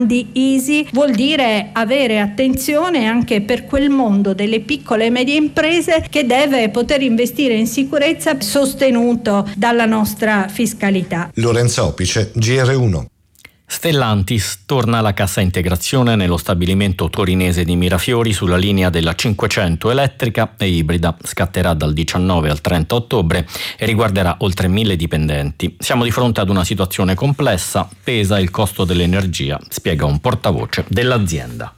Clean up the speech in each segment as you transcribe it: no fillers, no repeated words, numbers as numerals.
di Easy vuol dire avere attenzione anche per quel mondo delle piccole e medie imprese che deve poter investire in sicurezza sostenuto dalla nostra fiscalità. Lorenzo Opice, GR1. Stellantis torna alla cassa integrazione nello stabilimento torinese di Mirafiori sulla linea della 500 elettrica e ibrida. Scatterà dal 19 al 30 ottobre e riguarderà oltre 1000 dipendenti. Siamo di fronte ad una situazione complessa, pesa il costo dell'energia, spiega un portavoce dell'azienda.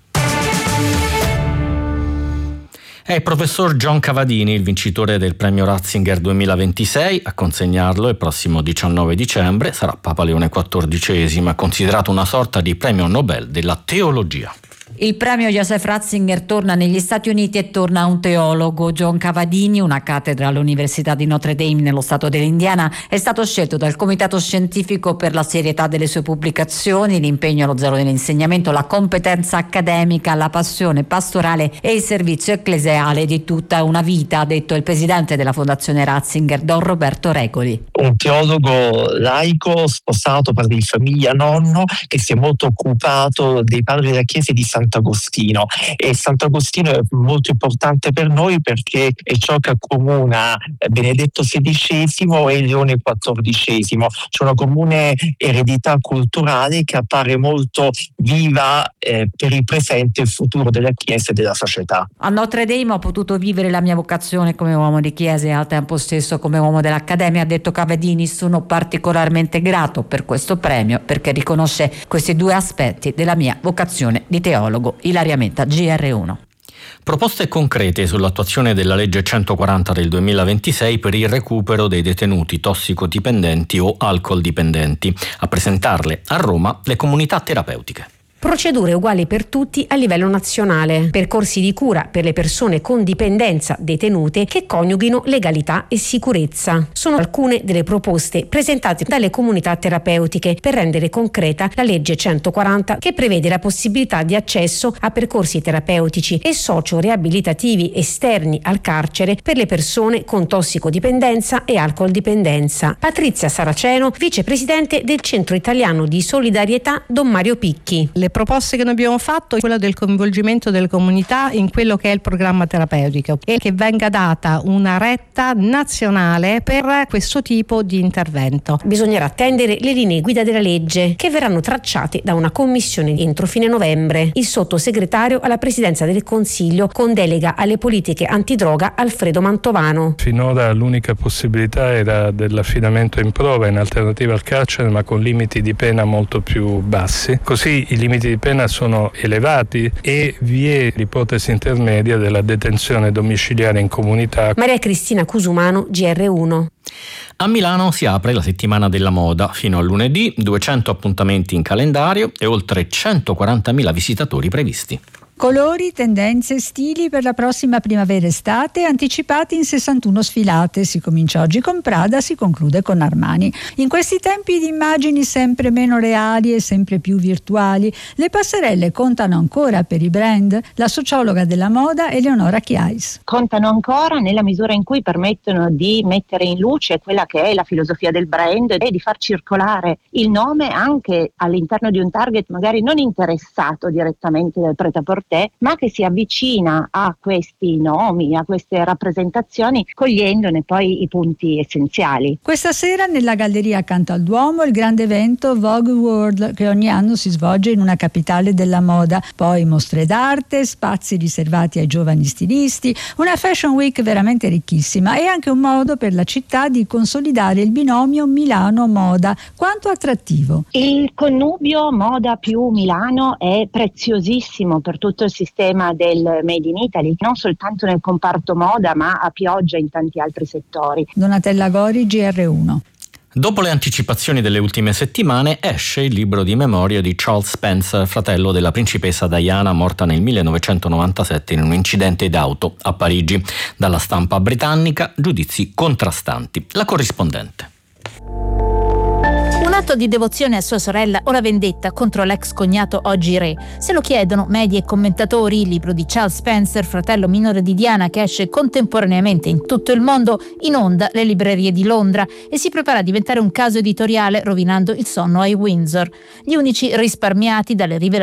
È il professor John Cavadini, il vincitore del premio Ratzinger 2026, a consegnarlo il prossimo 19 dicembre. Sarà Papa Leone XIV, considerato una sorta di premio Nobel della teologia. Il premio Joseph Ratzinger torna negli Stati Uniti e torna a un teologo. John Cavadini, una cattedra all'Università di Notre Dame nello stato dell'Indiana, è stato scelto dal comitato scientifico per la serietà delle sue pubblicazioni, l'impegno allo zelo dell'insegnamento, la competenza accademica, la passione pastorale e il servizio ecclesiale di tutta una vita, ha detto il presidente della Fondazione Ratzinger, Don Roberto Regoli. Un teologo laico, sposato, padre di famiglia, nonno, che si è molto occupato dei padri della Chiesa di Sant'Agostino, e Sant'Agostino è molto importante per noi perché è ciò che accomuna Benedetto XVI e Leone XIV. C'è una comune eredità culturale che appare molto viva per il presente e il futuro della Chiesa e della società. A Notre Dame ho potuto vivere la mia vocazione come uomo di Chiesa e al tempo stesso come uomo dell'Accademia, ha detto Cavadini. Sono particolarmente grato per questo premio perché riconosce questi due aspetti della mia vocazione di teologo. Ilaria Menta, GR1. Proposte concrete sull'attuazione della legge 140 del 2026 per il recupero dei detenuti tossicodipendenti o alcoldipendenti. A presentarle a Roma le comunità terapeutiche. Procedure uguali per tutti a livello nazionale, percorsi di cura per le persone con dipendenza detenute che coniughino legalità e sicurezza. Sono alcune delle proposte presentate dalle comunità terapeutiche per rendere concreta la legge 140, che prevede la possibilità di accesso a percorsi terapeutici e socio-riabilitativi esterni al carcere per le persone con tossicodipendenza e alcoldipendenza. Patrizia Saraceno, vicepresidente del Centro Italiano di Solidarietà Don Mario Picchi. Le proposte che noi abbiamo fatto è quella del coinvolgimento delle comunità in quello che è il programma terapeutico e che venga data una retta nazionale per questo tipo di intervento. Bisognerà attendere le linee guida della legge, che verranno tracciate da una commissione entro fine novembre. Il sottosegretario alla presidenza del Consiglio con delega alle politiche antidroga Alfredo Mantovano. Finora l'unica possibilità era dell'affidamento in prova in alternativa al carcere, ma con limiti di pena molto più bassi. Così i limiti di pena sono elevati e vi è l'ipotesi intermedia della detenzione domiciliare in comunità. Maria Cristina Cusumano, GR1. A Milano si apre la settimana della moda. Fino a lunedì 200 appuntamenti in calendario e oltre 140.000 visitatori previsti. Colori, tendenze, stili per la prossima primavera-estate anticipati in 61 sfilate. Si comincia oggi con Prada, si conclude con Armani. In questi tempi di immagini sempre meno reali e sempre più virtuali, le passerelle contano ancora per i brand? La sociologa della moda Eleonora Chiais. Contano ancora nella misura in cui permettono di mettere in luce quella che è la filosofia del brand e di far circolare il nome anche all'interno di un target magari non interessato direttamente dal prêt-à-porter, ma che si avvicina a questi nomi, a queste rappresentazioni, cogliendone poi i punti essenziali. Questa sera nella galleria accanto al Duomo il grande evento Vogue World, che ogni anno si svolge in una capitale della moda, poi mostre d'arte, spazi riservati ai giovani stilisti, una fashion week veramente ricchissima e anche un modo per la città di consolidare il binomio Milano-moda. Quanto attrattivo? Il connubio moda più Milano è preziosissimo per tutto il sistema del Made in Italy, non soltanto nel comparto moda ma a pioggia in tanti altri settori. Donatella Gori, GR1. Dopo le anticipazioni delle ultime settimane esce il libro di memoria di Charles Spencer, fratello della principessa Diana, morta nel 1997 in un incidente d'auto a Parigi. Dalla stampa britannica giudizi contrastanti. La corrispondente. Una atto di devozione a sua sorella o la vendetta contro l'ex cognato oggi re? Se lo chiedono media e commentatori. Il libro di Charles Spencer, fratello minore di Diana, che esce contemporaneamente in tutto il mondo, inonda le librerie di Londra e si prepara a diventare un caso editoriale, rovinando il sonno ai Windsor. Gli unici risparmiati dalle rivelazioni